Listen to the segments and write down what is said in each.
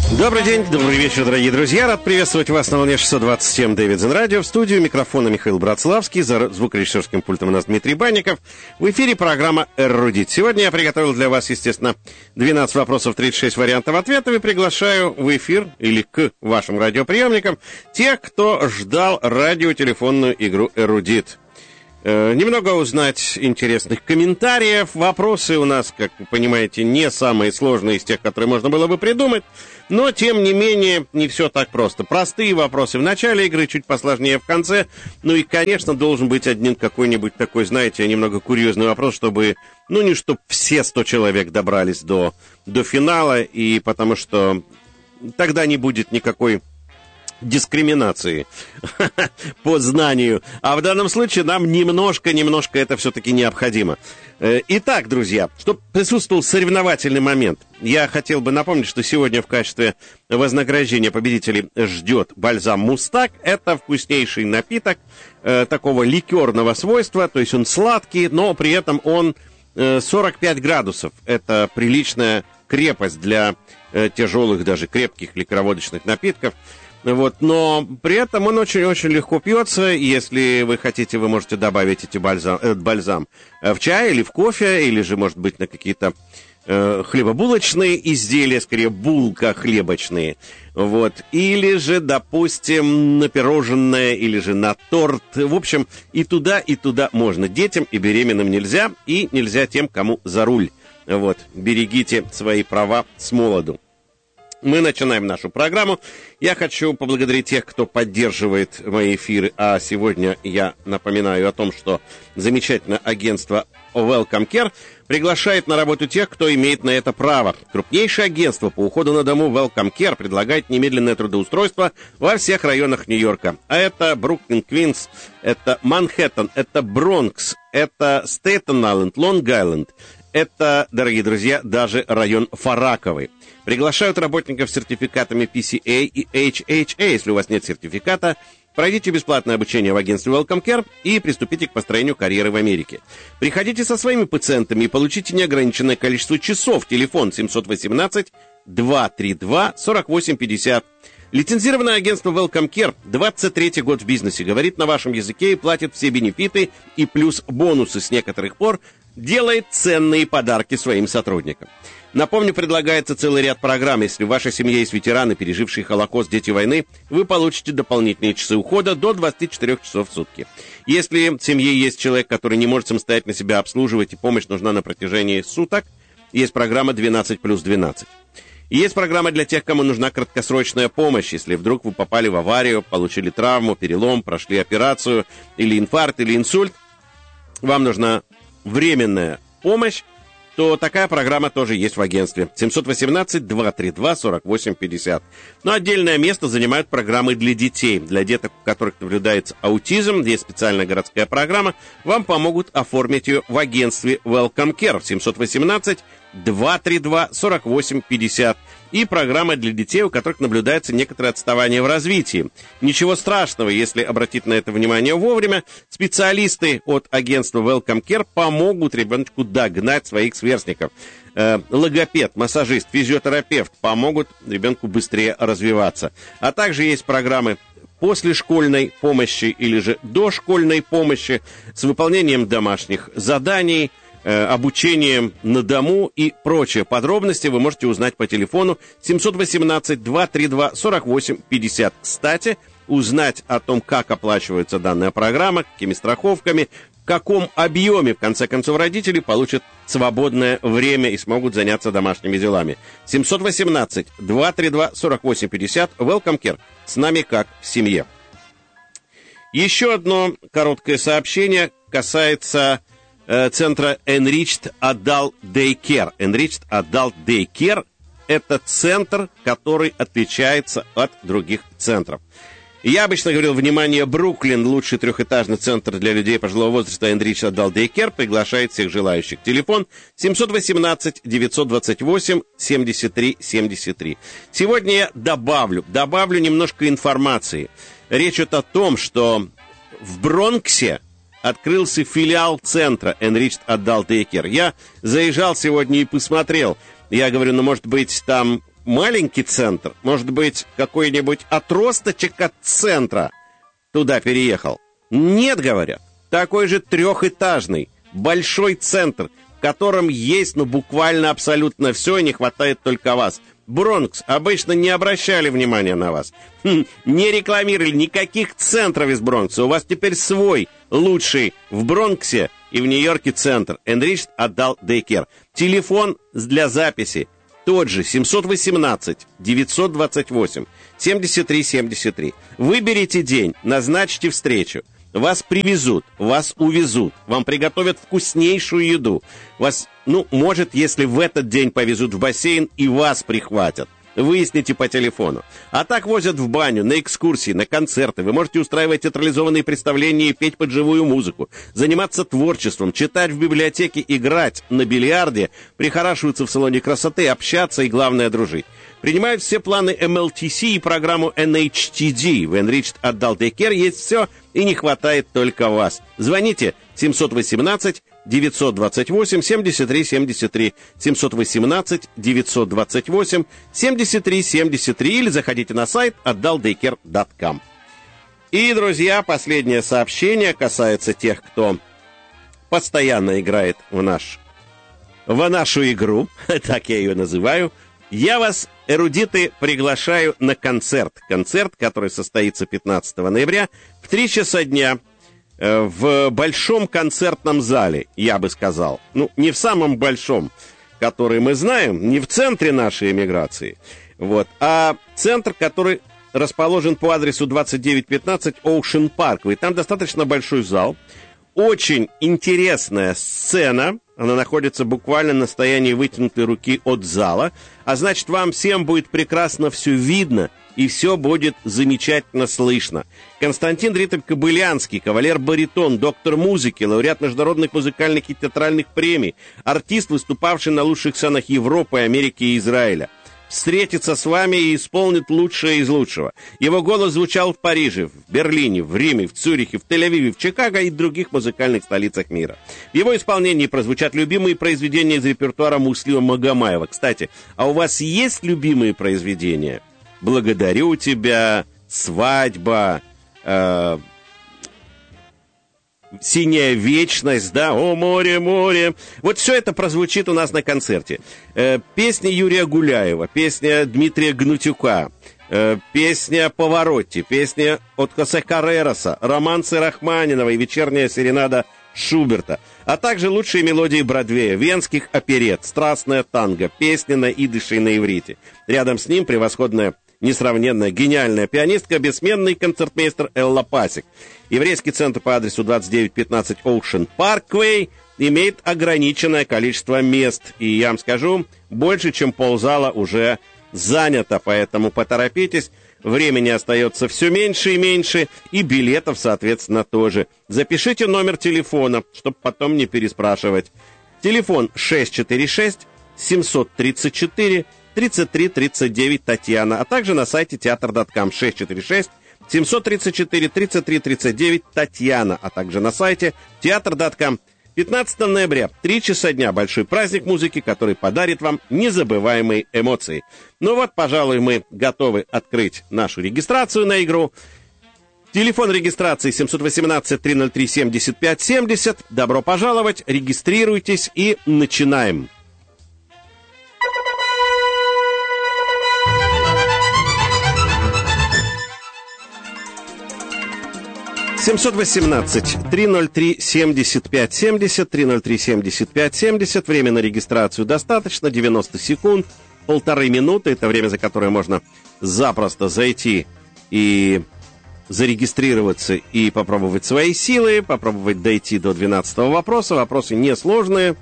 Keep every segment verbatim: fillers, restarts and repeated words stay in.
Добрый день, добрый вечер, дорогие друзья. Рад приветствовать вас на волне шестьсот двадцать семь Дэвидсон Радио. В студию микрофона Михаил Братславский. За звукорежиссерским пультом у нас Дмитрий Банников. В эфире программа «Эрудит». Сегодня я приготовил для вас, естественно, двенадцать вопросов, тридцать шесть вариантов ответов. И приглашаю в эфир или к вашим радиоприемникам тех, кто ждал радиотелефонную игру «Эрудит». Э, немного узнать интересных комментариев. Вопросы у нас, как вы понимаете, не самые сложные из тех, которые можно было бы придумать. Но, тем не менее, не все так просто. Простые вопросы в начале игры, чуть посложнее в конце. Ну и, конечно, должен быть один какой-нибудь такой, знаете, немного курьезный вопрос, чтобы, ну, не чтобы все сто человек добрались до, до финала, и потому что тогда не будет никакой дискриминации по знанию. А в данном случае нам немножко-немножко это все-таки необходимо. Итак, друзья, чтобы присутствовал соревновательный момент, я хотел бы напомнить, что сегодня в качестве вознаграждения победителей ждет бальзам «Мустак». Это вкуснейший напиток э, такого ликерного свойства, то есть он сладкий, но при этом он э, сорок пять градусов. Это приличная крепость для э, тяжелых, даже крепких ликероводочных напитков. Вот, но при этом он очень-очень легко пьется. Если вы хотите, вы можете добавить эти бальзам, э, бальзам в чай или в кофе, или же, может быть, на какие-то э, хлебобулочные изделия, скорее, булка-хлебочные. Вот, или же, допустим, на пирожное, или же на торт. В общем, и туда, и туда можно. Детям и беременным нельзя, и нельзя тем, кому за руль. Вот, берегите свои права с молоду. Мы начинаем нашу программу. Я хочу поблагодарить тех, кто поддерживает мои эфиры. А сегодня я напоминаю о том, что замечательное агентство Welcome Care приглашает на работу тех, кто имеет на это право. Крупнейшее агентство по уходу на дому Welcome Care предлагает немедленное трудоустройство во всех районах Нью-Йорка. А это Бруклин, Квинс, это Манхэттен, это Бронкс, это Стейтен-Айленд, Лонг-Айленд. Это, дорогие друзья, даже район Фараковый. Приглашают работников с сертификатами пи си эй и эйч эйч эй. Если у вас нет сертификата, пройдите бесплатное обучение в агентстве Welcome Care и приступите к построению карьеры в Америке. Приходите со своими пациентами и получите неограниченное количество часов. Телефон семь один восемь, два три два, сорок восемь пятьдесят. Лицензированное агентство Welcome Care, двадцать третий год в бизнесе, говорит на вашем языке и платит все бенефиты и плюс бонусы с некоторых пор, делает ценные подарки своим сотрудникам. Напомню, предлагается целый ряд программ. Если в вашей семье есть ветераны, пережившие Холокост, дети войны, вы получите дополнительные часы ухода до двадцати четырёх часов в сутки. Если в семье есть человек, который не может самостоятельно себя обслуживать и помощь нужна на протяжении суток, есть программа двенадцать плюс двенадцать. И есть программа для тех, кому нужна краткосрочная помощь. Если вдруг вы попали в аварию, получили травму, перелом, прошли операцию, или инфаркт, или инсульт, вам нужна временная помощь, то такая программа тоже есть в агентстве. семь один восемь, два три два, сорок восемь пятьдесят. Но отдельное место занимают программы для детей. Для деток, у которых наблюдается аутизм, есть специальная городская программа. Вам помогут оформить ее в агентстве Welcome Care. семь один восемь, два три два, сорок восемь пятьдесят. И программа для детей, у которых наблюдается некоторое отставание в развитии. Ничего страшного, если обратить на это внимание вовремя. Специалисты от агентства Welcome Care помогут ребеночку догнать своих сверстников. Э, логопед, массажист, физиотерапевт помогут ребенку быстрее развиваться. А также есть программы после школьной помощи или же дошкольной помощи с выполнением домашних заданий, обучением на дому и прочие подробности вы можете узнать по телефону семь один восемь, два три два, сорок восемь пятьдесят. Кстати, узнать о том, как оплачивается данная программа, какими страховками, в каком объеме, в конце концов, родители получат свободное время и смогут заняться домашними делами. семь один восемь, два три два, сорок восемь пятьдесят. Welcome Care. С нами как в семье. Еще одно короткое сообщение касается центра Enriched Adult Daycare. Enriched Adult Daycare – это центр, который отличается от других центров. Я обычно говорил, внимание, Бруклин, лучший трехэтажный центр для людей пожилого возраста, Enriched Adult Daycare, приглашает всех желающих. Телефон семь один восемь, девятьсот двадцать восемь, семьдесят три семьдесят три. Сегодня я добавлю, добавлю немножко информации. Речь идет о том, что в Бронксе открылся филиал центра Enriched Adult Daycare. Я заезжал сегодня и посмотрел. Я говорю, ну, может быть, там маленький центр, может быть, какой-нибудь отросточек от центра туда переехал. Нет, говорят, такой же трехэтажный, большой центр, в котором есть, ну, буквально абсолютно все, и не хватает только вас. Бронкс обычно не обращали внимания на вас. Хм, не рекламировали никаких центров из Бронкса. У вас теперь свой, лучший в Бронксе и в Нью-Йорке центр. Enriched Adult Daycare. Телефон для записи тот же, семь один восемь девять два восемь семьдесят три семьдесят три. Выберите день, назначьте встречу. Вас привезут, вас увезут, вам приготовят вкуснейшую еду. Вас, ну, может, если в этот день повезут в бассейн, и вас прихватят. Выясните по телефону. А так возят в баню, на экскурсии, на концерты. Вы можете устраивать театрализованные представления и петь под живую музыку, заниматься творчеством, читать в библиотеке, играть на бильярде, прихорашиваться в салоне красоты, общаться и, главное, дружить. Принимают все планы эм эл ти си и программу эн эйч ти ди. В Enriched Adult Daycare есть все, и не хватает только вас. Звоните семь один восемь девять два восемь семьдесят три семьдесят три, семь один восемь девять два восемь семьдесят три семьдесят три, или заходите на сайт adult daycare точка ком. И, друзья, последнее сообщение касается тех, кто постоянно играет в, наш, в нашу игру, так я ее называю. Я вас, эрудиты, приглашаю на концерт. Концерт, который состоится пятнадцатого ноября в три часа дня э, в большом концертном зале, я бы сказал. Ну, не в самом большом, который мы знаем, не в центре нашей эмиграции, вот, а центр, который расположен по адресу двадцать девять пятнадцать Ocean Parkway. Там достаточно большой зал, очень интересная сцена. Она находится буквально на расстоянии вытянутой руки от зала. А значит, вам всем будет прекрасно все видно, и все будет замечательно слышно. Константин Дритов-Кобылянский, кавалер-баритон, доктор музыки, лауреат международных музыкальных и театральных премий, артист, выступавший на лучших сценах Европы, Америки и Израиля. Встретится с вами и исполнит лучшее из лучшего. Его голос звучал в Париже, в Берлине, в Риме, в Цюрихе, в Тель-Авиве, в Чикаго и других музыкальных столицах мира. В его исполнении прозвучат любимые произведения из репертуара Муслима Магомаева. Кстати, а у вас есть любимые произведения? «Благодарю тебя», «Свадьба», э, «Синяя вечность», да, «О море, море». Вот все это прозвучит у нас на концерте. Э, песня Юрия Гуляева, песня Дмитрия Гнатюка, э, песня Паваротти, песня от Хосе Каррероса, романсы Рахманинова и вечерняя серенада Шуберта, а также лучшие мелодии Бродвея, венских оперет, страстная танго, песни на идыше и на иврите. Рядом с ним превосходная, несравненная, гениальная пианистка, бессменный концертмейстер Элла Пасик. Еврейский центр по адресу двадцать девять пятнадцать Ocean Parkway имеет ограниченное количество мест. И я вам скажу, больше, чем ползала уже занято, поэтому поторопитесь. Времени остается все меньше и меньше, и билетов, соответственно, тоже. Запишите номер телефона, чтобы потом не переспрашивать. Телефон шесть четыре шесть семь три четыре тридцать три тридцать девять Татьяна, а также на сайте театр точка ком шесть четыре шесть семь три четыре тридцать три тридцать девять Татьяна, а также на сайте театр точка ком. пятнадцатого ноября, три часа дня, большой праздник музыки, который подарит вам незабываемые эмоции. Ну вот, пожалуй, мы готовы открыть нашу регистрацию на игру. Телефон регистрации семь один восемь три ноль три семьдесят пять семьдесят. Добро пожаловать, регистрируйтесь и начинаем. семь один восемь три ноль три семьдесят пять семьдесят, три ноль три семьдесят пять семьдесят. Время на регистрацию достаточно, девяносто секунд, полторы минуты. Это время, за которое можно запросто зайти и зарегистрироваться и попробовать свои силы, попробовать дойти до двенадцатого вопроса. Вопросы несложные.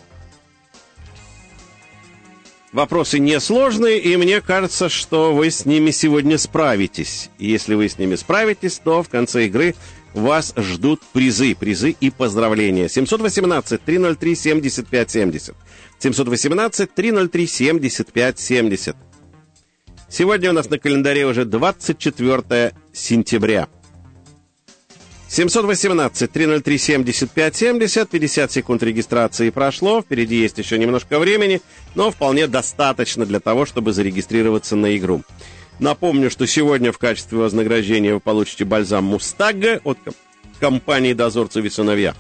Вопросы несложные, и мне кажется, что вы с ними сегодня справитесь. И если вы с ними справитесь, то в конце игры вас ждут призы, призы и поздравления. семь один восемь три ноль три семьдесят пять семьдесят. семь один восемь три ноль три семьдесят пять семьдесят. Сегодня у нас на календаре уже двадцать четвёртое сентября. семь один восемь три ноль три семьдесят пять семьдесят, пятьдесят секунд регистрации прошло, впереди есть еще немножко времени, но вполне достаточно для того, чтобы зарегистрироваться на игру. Напомню, что сегодня в качестве вознаграждения вы получите бальзам Мустага от компании «Дозорцев и сыновья».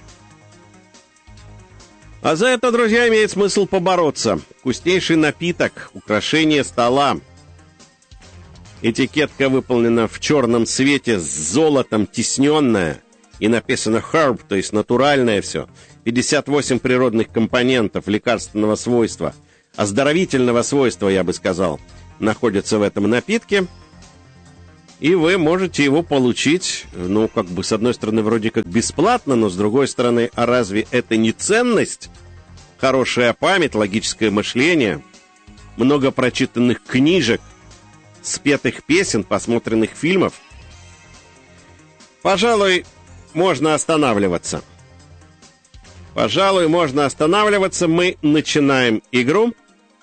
А за это, друзья, имеет смысл побороться. Вкуснейший напиток, украшение стола. Этикетка выполнена в черном цвете, с золотом тисненная. И написано herb, то есть натуральное все. пятьдесят восемь природных компонентов лекарственного свойства, оздоровительного свойства, я бы сказал, находятся в этом напитке. И вы можете его получить, ну, как бы, с одной стороны, вроде как бесплатно, но с другой стороны, а разве это не ценность? Хорошая память, логическое мышление, много прочитанных книжек, спетых песен, посмотренных фильмов. Пожалуй, можно останавливаться. Пожалуй, можно останавливаться. Мы начинаем игру.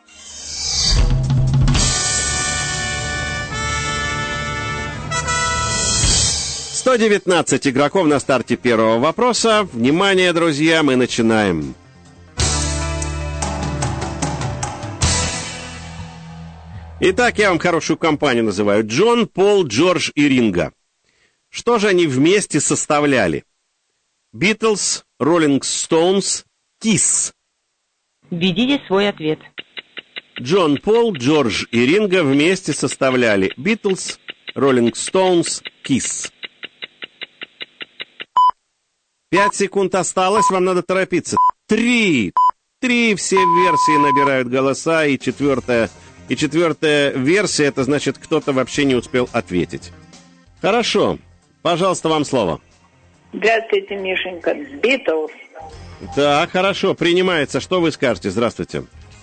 сто девятнадцать игроков на старте первого вопроса. Внимание, друзья, мы начинаем. Итак, я вам хорошую компанию называю. Джон, Пол, Джордж и Ринго. Что же они вместе составляли? Битлз, Роллинг Стоунс, Кисс. Введите свой ответ. Джон, Пол, Джордж и Ринго вместе составляли Битлз, Роллинг Стоунс, Кисс. Пять секунд осталось, вам надо торопиться. Три. Три, все версии набирают голоса, и четвертая... И четвертая версия, это значит, кто-то вообще не успел ответить. Хорошо. Пожалуйста, вам слово. Здравствуйте, Мишенька. Битлз. Так, хорошо, принимается. Что вы скажете? Здравствуйте.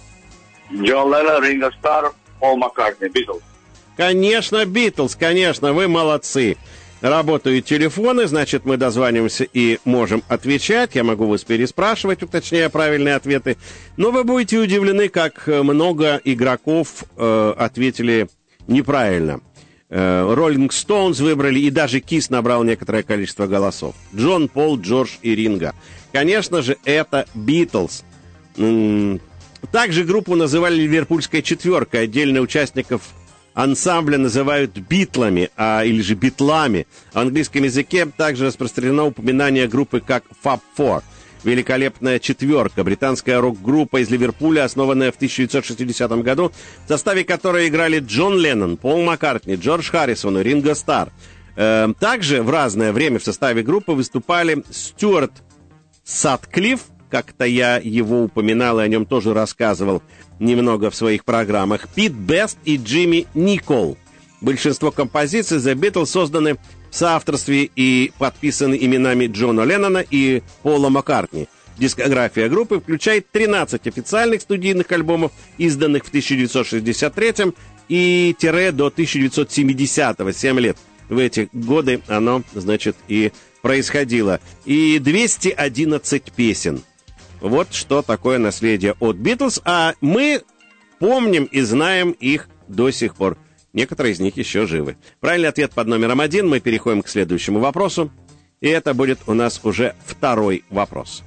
Джон Леннон, Ринго Стар, Пол Маккартни, Битлз. Конечно, Битлз, конечно, вы молодцы. Работают телефоны, значит, мы дозваниваемся и можем отвечать. Я могу вас переспрашивать, уточняя правильные ответы. Но вы будете удивлены, как много игроков э, ответили неправильно. Роллинг э, Стоунс выбрали, и даже Кисс набрал некоторое количество голосов. Джон, Пол, Джордж и Ринго. Конечно же, это Битлз. М-м- также группу называли «Ливерпульская четверка». Отдельно участников ансамбля называют битлами, а, или же битлами. В английском языке также распространено упоминание группы как Fab Four. Великолепная четверка. Британская рок-группа из Ливерпуля, основанная в тысяча девятьсот шестидесятом году, в составе которой играли Джон Леннон, Пол Маккартни, Джордж Харрисон и Ринго Стар. Э, также в разное время в составе группы выступали Стюарт Сатклифф, как-то я его упоминал и о нем тоже рассказывал немного в своих программах, Пит Бест и Джимми Никол. Большинство композиций The Beatles созданы в соавторстве и подписаны именами Джона Леннона и Пола Маккартни. Дискография группы включает тринадцать официальных студийных альбомов, изданных в тысяча девятьсот шестьдесят третьем и тире до тысяча девятьсот семидесятого, семь лет. В эти годы оно, значит, и происходило. И двести одиннадцать песен. Вот что такое наследие от Битлз, а мы помним и знаем их до сих пор. Некоторые из них еще живы. Правильный ответ под номером один. Мы переходим к следующему вопросу. И это будет у нас уже второй вопрос.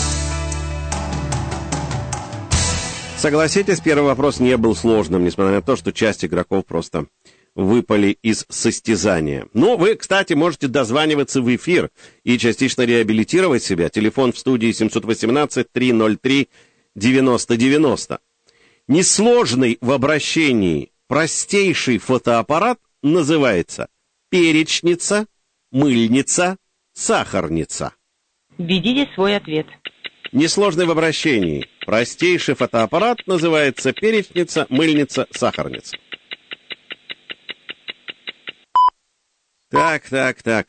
Согласитесь, первый вопрос не был сложным, несмотря на то, что часть игроков просто выпали из состязания. Ну, вы, кстати, можете дозваниваться в эфир и частично реабилитировать себя. Телефон в студии семь один восемь три ноль три девяносто девяносто. Несложный в обращении простейший фотоаппарат называется перечница, мыльница, сахарница. Введите свой ответ. Несложный в обращении простейший фотоаппарат называется перечница, мыльница, сахарница. Так, так, так.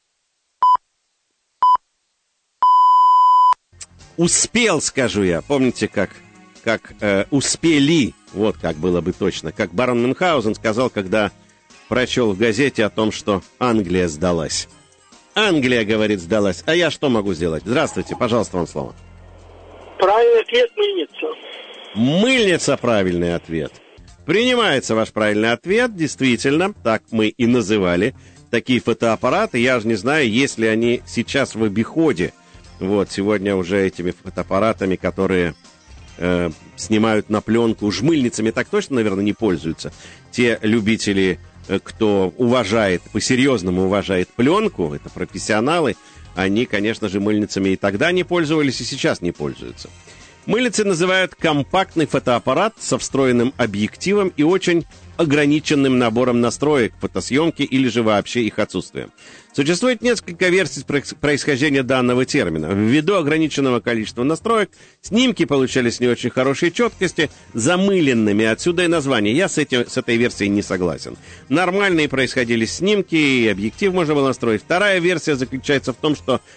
Успел, скажу я. Помните, как, как э, успели, вот как было бы точно, как барон Мюнхгаузен сказал, когда прочел в газете о том, что Англия сдалась. Англия, говорит, сдалась. А я что могу сделать? Здравствуйте, пожалуйста, вам слово. Правильный ответ — мыльница. Мыльница — правильный ответ. Принимается ваш правильный ответ, действительно, так мы и называли такие фотоаппараты. Я же не знаю, есть ли они сейчас в обиходе. Вот, сегодня уже этими фотоаппаратами, которые э, снимают на пленку, жмыльницами так точно, наверное, не пользуются. Те любители, э, кто уважает, по-серьезному уважает пленку, это профессионалы, они, конечно же, мыльницами и тогда не пользовались, и сейчас не пользуются. Мыльницы называют компактный фотоаппарат со встроенным объективом и очень ограниченным набором настроек фотосъемки или же вообще их отсутствием. Существует несколько версий происхождения данного термина. Ввиду ограниченного количества настроек, снимки получались не очень хорошей четкости, замыленными, отсюда и название. Я с, этим, с этой версией не согласен. Нормальные происходили снимки, и объектив можно было настроить. Вторая версия заключается в том, что